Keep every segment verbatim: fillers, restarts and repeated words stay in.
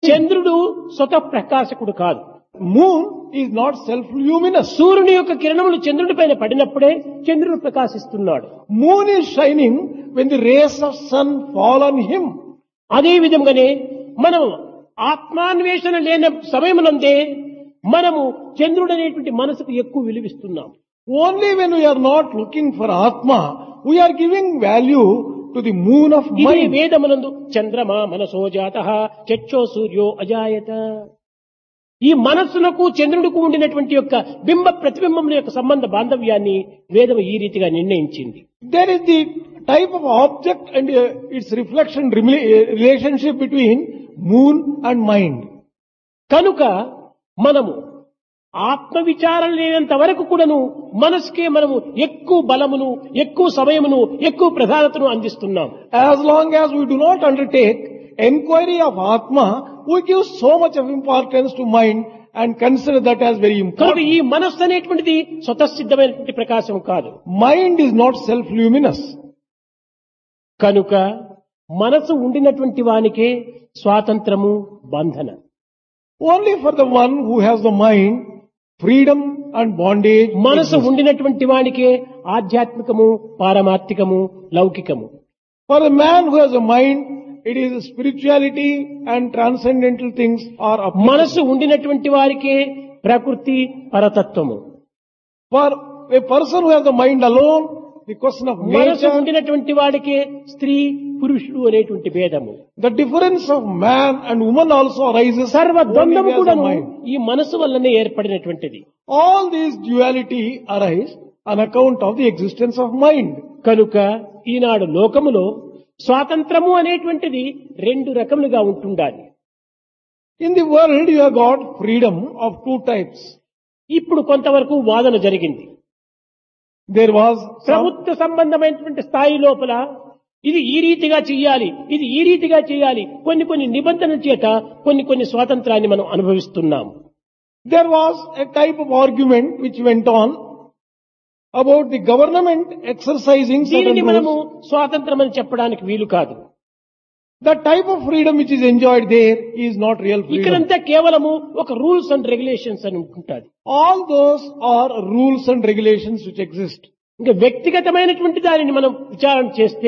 చంద్రుడు స్వతః ప్రకాశకుడు కాదు. Moon is not self-luminous. సూర్యుని యొక్క కిరణములు చంద్రుడి పైన పడినప్పుడే చంద్రుడు ప్రకాశిస్తున్నాడు. Moon is shining when the rays of sun fall on him. అదే విధంగానే మనం ఆత్మాన్వేషణ లేని సమయమునందే మనము చంద్రుడు అనేటువంటి మనసుకు ఎక్కువ విలువిస్తున్నాం. Only when we are not looking for Atma, we are giving value to the moon of ఇది mind. వేదమునందు చంద్రమా మనసో జాతః చక్షో సూర్యో అజాయత. ఈ మనస్సునకు చంద్రుడికి ఉండినటువంటి యొక్క బింబ ప్రతిబింబముల యొక్క సంబంధ బాంధవ్యాన్ని వేదము ఈ రీతిగా నిర్ణయించింది. There is the type of object and uh, its reflection rela- relationship between moon and mind. కనుక మనము ఆత్మ విచారణ లేనంత వరకు కూడాను మనసుకే మనము ఎక్కువ బలమును, ఎక్కువ సమయమును, ఎక్కువ ప్రధానతను అందిస్తున్నాం. As long as we do not undertake enquiry of Atma, we give so much of importance to mind and consider that as very కనుక important. ఈ మనస్సు అనేటువంటిది స్వతసిద్ధమైనటువంటి ప్రకాశం కాదు. Mind is not self-luminous. కనుక మనసు ఉండినటువంటి వానికే స్వాతంత్రము, బంధన. Only for the one who has the mind, freedom and bondage. మనసు exist. ఉండినటువంటి వానికే ఆధ్యాత్మికము, పారమార్థికము, లౌకికము. For a man who has a mind, it is spirituality and transcendental things are applicable. మనసు ఉండినటువంటి వారికే ప్రకృతి, పరతత్వము. For a person who has the mind alone, the question of మనసు nature, ఉండినటువంటి వాడికే స్త్రీ, పురుషుడు అనేటువంటి భేదము. the difference of man and woman also arises సర్వ only ద్వంద్వము as a కూడాను mind. ఈ మనసు వల్లనే ఏర్పడినటువంటిది. All these duality arise on account of the existence of mind. కనుక ఈనాడు లోకములో స్వాతంత్రము అనేటువంటిది రెండు రకములుగా ఉంటుండాలి. In the world, you have got freedom of two types. ఇప్పుడు కొంతవరకు వాదన జరిగింది. There was some, ప్రభుత్వ సంబంధమైనటువంటి స్థాయి లోపల ఇది ఈ రీతిగా చెయ్యాలి, ఇది ఈ రీతిగా చేయాలి, కొన్ని కొన్ని నిబంధనల చేత కొన్ని కొన్ని స్వాతంత్రాన్ని మనం అనుభవిస్తున్నాం. there was a type of argument which went on about the government exercising certain దీనిని మనము rules. స్వాతంత్రం అని చెప్పడానికి వీలు కాదు. The type of freedom which is enjoyed there is not real freedom. ఇక్కడంతా కేవలము ఒక రూల్స్ అండ్ రెగ్యులేషన్స్ అని ఉంటుంది. All those are rules and regulations which exist. ఇంకా వ్యక్తిగతమైనటువంటి దానిని మనం విచారణ చేస్తే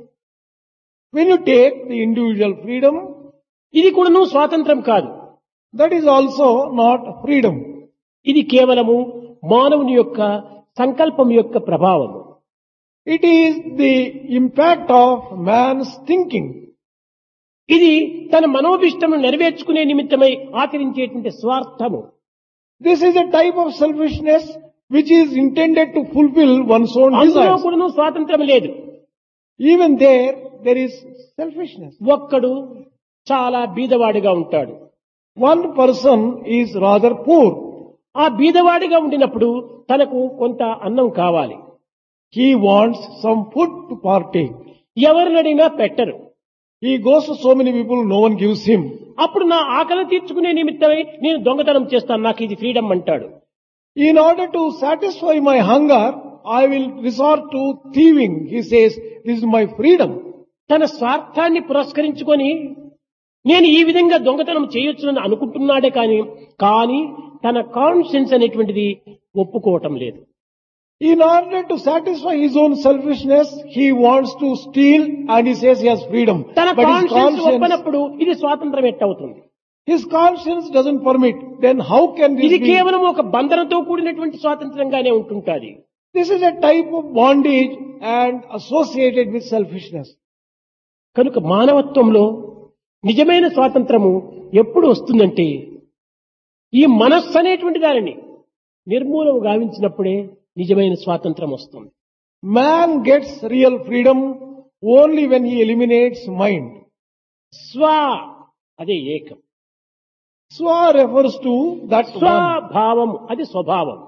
When you take the individual freedom, ఇది కూడాను స్వాతంత్రం కాదు. that is also not freedom. ఇది కేవలము మానవుని యొక్క సంకల్పం యొక్క ప్రభావము. It is the impact of man's thinking. ఇది తన మనోభిష్టమును నెరవేర్చుకునే నిమిత్తమై ఆచరించేటువంటి స్వార్థము. This is a type of selfishness which is intended to fulfill one's own అందులో desires. కూడాను స్వాతంత్రం లేదు. Even there, there is selfishness. ఒక్కడు చాలా బీదవాడిగా ఉంటాడు. One person is rather poor. ఆ బీదవాడిగా ఉండినప్పుడు తనకు కొంత అన్నం కావాలి. He wants some food to partake. ఎవరినడినా పెట్టరు. He goes to so many people, no one gives him. అప్పుడు నా ఆకలి తీర్చుకునే నిమిత్తమై నేను దొంగతనం చేస్తాను, నాకు ఇది ఫ్రీడమ్ అంటాడు. In order to satisfy my hunger, I will resort to thieving. He says, this is my freedom. తన స్వార్థాన్ని పురస్కరించుకొని నేను ఈ విధంగా దొంగతనం చేయొచ్చునని అనుకుంటున్నాడే కానీ కానీ తన కాన్షియన్స్ అనేటువంటిది ఒప్పుకోవటం లేదు. In order to satisfy his own selfishness, he wants to steal and he says he has freedom. తన But his కాన్షియన్స్ conscience, ఒప్పనప్పుడు ఇది స్వాతంత్రం ఎట్టవుతుంది? his conscience doesn't permit. Then how can this ఇది be? కేవలం ఒక బంధనతో కూడినటువంటి స్వాతంత్రంగానే ఉంటుంటాది. This is a type of bondage and associated with selfishness. కనుక మానవత్వంలో నిజమైన స్వాతంత్రము ఎప్పుడు వస్తుందంటే ఈ మనస్సు అనేటువంటి దానిని నిర్మూలన గావించినప్పుడే నిజమైన స్వాతంత్రం వస్తుంది. Man gets real freedom only when he eliminates mind. స్వ అదే ఏకం, Swa refers to that one. స్వభావం అది స్వభావం.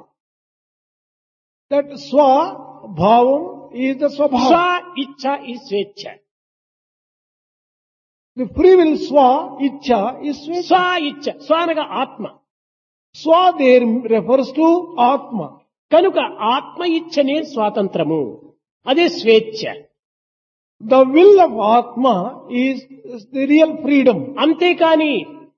That swa bhavam is the స్వ swabhava. ఇచ్ఛ ఈ స్వేచ్ఛ. The free will swa, ichha is స్వ swechha. ఇచ్ఛ, స్వ అనగా ఆత్మ. Swa there refers to atma. కనుక ఆత్మ ఇచ్ఛనే స్వాతంత్రము, అదే స్వేచ్ఛ. The will of atma is, is the real freedom. అంతేకాని